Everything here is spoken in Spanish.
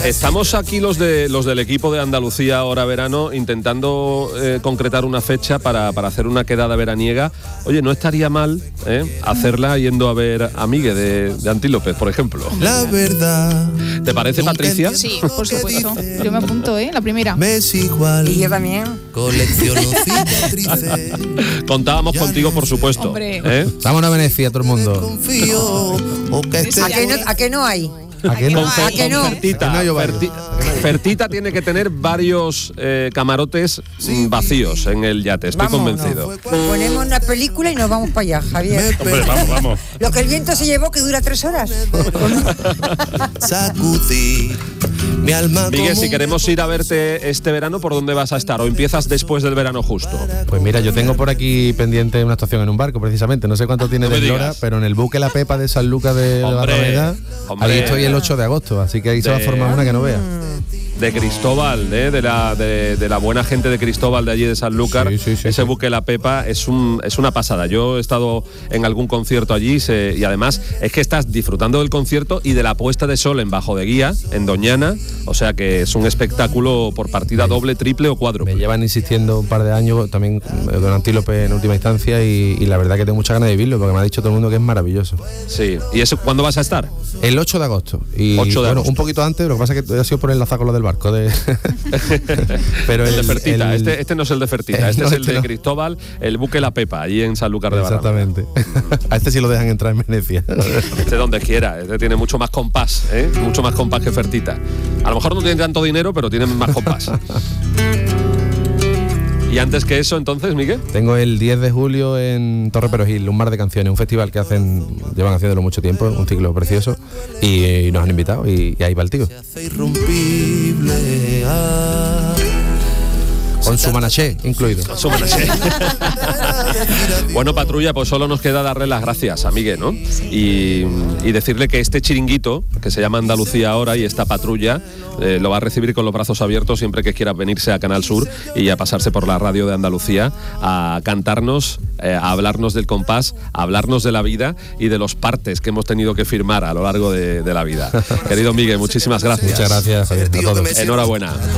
Estamos aquí los del equipo de Andalucía Ahora Verano intentando concretar una fecha para hacer una quedada veraniega. Oye, no estaría mal hacerla yendo a ver a Miguel de Antílopez, por ejemplo. La verdad. ¿Te parece, Patricia? Sí, por supuesto. Yo me apunto, la primera. Me es igual. Y yo también. Colecciono cicatrices. Contábamos contigo, por supuesto. Hombre. Vámonos a Venecia, todo el mundo. Confío. O que esté ¿A qué no hay? ¿A qué no? ¿A qué no? Fertita tiene que tener varios camarotes vacíos en el yate, estoy convencido. Ponemos una película y nos vamos para allá, Javier. Hombre, vamos. Lo que el viento se llevó, que dura 3 horas. Sacudí mi alma. Miguel, si queremos ir a verte este verano, ¿por dónde vas a estar? ¿O empiezas después del verano justo? Pues mira, yo tengo por aquí pendiente una estación en un barco, precisamente. No sé cuánto tiene de eslora, pero en el buque La Pepa de San Lucas de Barrameda, ahí estoy el 8 de agosto, así que ahí se va a formar una que no vea. De Cristóbal, de la buena gente de Cristóbal de allí de Sanlúcar. Sí, ese buque La Pepa es una pasada. Yo he estado en algún concierto allí y además es que estás disfrutando del concierto y de la puesta de sol en Bajo de Guía, en Doñana, o sea que es un espectáculo por partida doble, triple o cuádruple. Me llevan insistiendo un par de años también Don Antílope en última instancia y la verdad que tengo muchas ganas de vivirlo porque me ha dicho todo el mundo que es maravilloso. Sí, ¿y eso cuándo vas a estar? El 8 de agosto. Y 8 de agosto. Un poquito antes, lo que pasa es que ha sido por enlazar con lo del barco pero el de Fertita, este no es el de Fertita, este es el de Cristóbal, el buque La Pepa, allí en Sanlúcar de Barrameda. Exactamente. A este sí lo dejan entrar en Venecia. Este donde quiera, este tiene mucho más compás, mucho más compás que Fertita. A lo mejor no tiene tanto dinero, pero tiene más compás. ¿Y antes que eso, entonces, Miguel? Tengo el 10 de julio en Torre Perojil, un mar de canciones, un festival que llevan haciéndolo mucho tiempo, un ciclo precioso, y nos han invitado, y ahí va el tío. Con su manaché incluido. Con su manaché. Bueno, Patrulla, pues solo nos queda darle las gracias a Miguel, ¿no? Y decirle que este chiringuito, que se llama Andalucía Ahora, y esta patrulla, lo va a recibir con los brazos abiertos siempre que quiera venirse a Canal Sur y a pasarse por la radio de Andalucía a cantarnos, a hablarnos del compás, a hablarnos de la vida y de los partes que hemos tenido que firmar a lo largo de la vida. Querido Miguel, muchísimas gracias. Muchas gracias, Javier, a todos. Enhorabuena.